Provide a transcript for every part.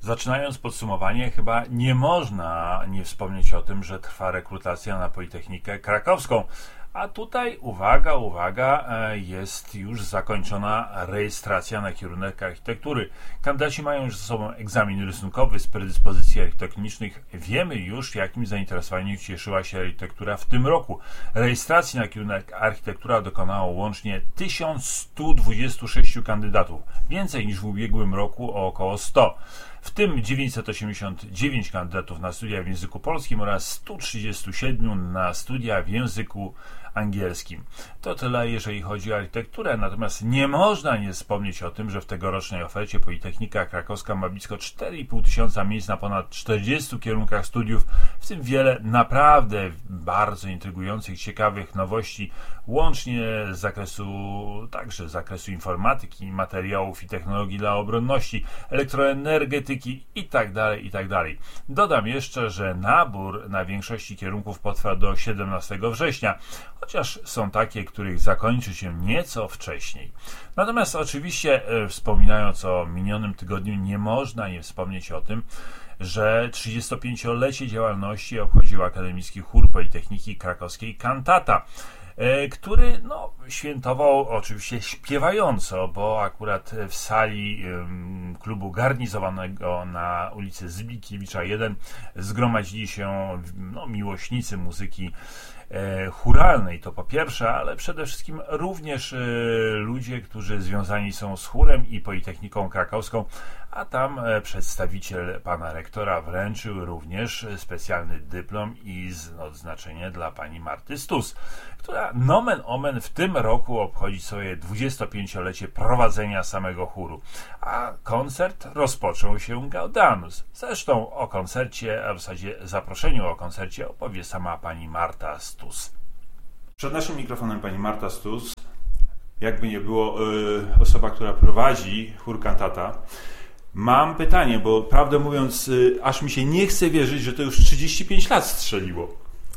Zaczynając podsumowanie, chyba nie można nie wspomnieć o tym, że trwa rekrutacja na Politechnikę Krakowską. A tutaj, uwaga, jest już zakończona rejestracja na kierunek architektury. Kandydaci mają już ze sobą egzamin rysunkowy z predyspozycji architektonicznych. Wiemy już, jakim zainteresowaniem cieszyła się architektura w tym roku. Rejestracji na kierunek architektura dokonało łącznie 1126 kandydatów. Więcej niż w ubiegłym roku o około 100. W tym 989 kandydatów na studia w języku polskim oraz 137 na studia w języku angielskim. To tyle, jeżeli chodzi o architekturę, natomiast nie można nie wspomnieć o tym, że w tegorocznej ofercie Politechnika Krakowska ma blisko 4,5 tysiąca miejsc na ponad 40 kierunkach studiów, w tym wiele naprawdę bardzo intrygujących, ciekawych nowości, łącznie z zakresu informatyki, materiałów i technologii dla obronności, elektroenergetyki itd. Dodam jeszcze, że nabór na większości kierunków potrwa do 17 września, chociaż są takie, których zakończy się nieco wcześniej. Natomiast oczywiście, wspominając o minionym tygodniu, nie można nie wspomnieć o tym, że 35-lecie działalności obchodził Akademicki Chór Politechniki Krakowskiej Kantata, który świętował oczywiście śpiewająco, bo akurat w sali klubu garnizowanego na ulicy Zbikiewicza 1 zgromadzili się miłośnicy muzyki chóralnej, to po pierwsze, ale przede wszystkim również ludzie, którzy związani są z chórem i Politechniką Krakowską, a tam przedstawiciel pana rektora wręczył również specjalny dyplom i odznaczenie dla pani Marty Stus, która nomen omen w tym roku obchodzi swoje 25-lecie prowadzenia samego chóru. A koncert rozpoczął się Gaudeamus. Zresztą o koncercie, a w zasadzie zaproszeniu o koncercie opowie sama pani Marta Stus. Przed naszym mikrofonem pani Marta Stus, jakby nie było, osoba, która prowadzi chór Kantata. Mam pytanie, bo prawdę mówiąc, aż mi się nie chce wierzyć, że to już 35 lat strzeliło.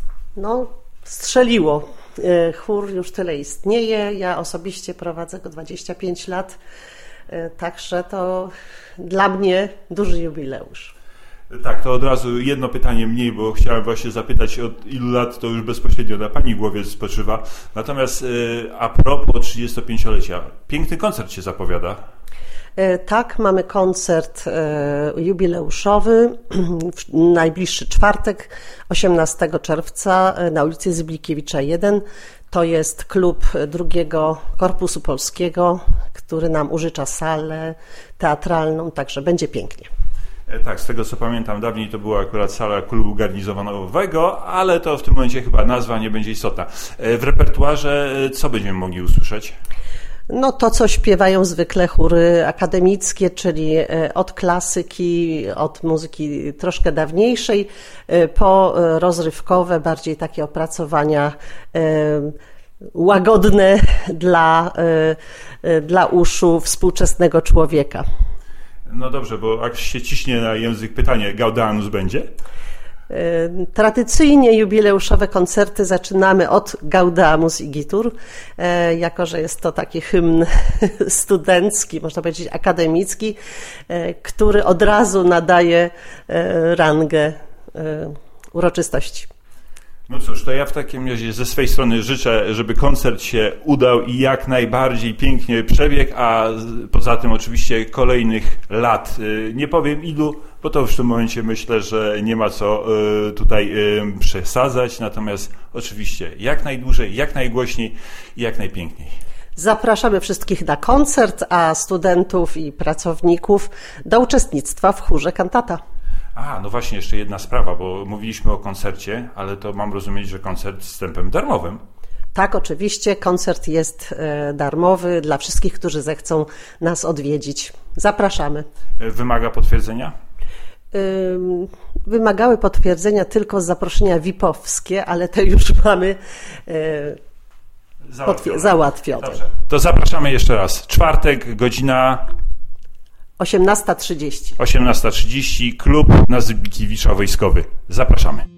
Strzeliło. Chór już tyle istnieje. Ja osobiście prowadzę go 25 lat, także to dla mnie duży jubileusz. Tak, to od razu jedno pytanie mniej, bo chciałem właśnie zapytać, od ilu lat to już bezpośrednio na pani głowie spoczywa. Natomiast a propos 35-lecia, piękny koncert się zapowiada. Tak, mamy koncert jubileuszowy w najbliższy czwartek, 18 czerwca na ulicy Zbikiewicza 1. To jest klub drugiego Korpusu Polskiego, który nam użycza salę teatralną, także będzie pięknie. Tak, z tego co pamiętam, dawniej to była akurat sala klubu garnizonowego, ale to w tym momencie chyba nazwa nie będzie istotna. W repertuarze co będziemy mogli usłyszeć? To, co śpiewają zwykle chóry akademickie, czyli od klasyki, od muzyki troszkę dawniejszej, po rozrywkowe, bardziej takie opracowania łagodne dla uszu współczesnego człowieka. No dobrze, bo jak się ciśnie na język pytanie, Gaudeamus będzie? Tradycyjnie jubileuszowe koncerty zaczynamy od Gaudeamus Igitur, jako że jest to taki hymn studencki, można powiedzieć akademicki, który od razu nadaje rangę uroczystości. No cóż, to ja w takim razie ze swej strony życzę, żeby koncert się udał i jak najbardziej pięknie przebiegł, a poza tym oczywiście kolejnych lat. Nie powiem ilu, bo to w tym momencie myślę, że nie ma co tutaj przesadzać, natomiast oczywiście jak najdłużej, jak najgłośniej i jak najpiękniej. Zapraszamy wszystkich na koncert, a studentów i pracowników do uczestnictwa w chórze Kantata. No właśnie, jeszcze jedna sprawa, bo mówiliśmy o koncercie, ale to mam rozumieć, że koncert z wstępem darmowym. Tak, oczywiście, koncert jest darmowy dla wszystkich, którzy zechcą nas odwiedzić. Zapraszamy. Wymaga potwierdzenia? Wymagały potwierdzenia tylko zaproszenia VIP-owskie, ale to już mamy załatwione. Dobrze. To zapraszamy jeszcze raz. Czwartek, godzina 18:30. 18:30, klub na Zbikiewicza Wojskowy. Zapraszamy.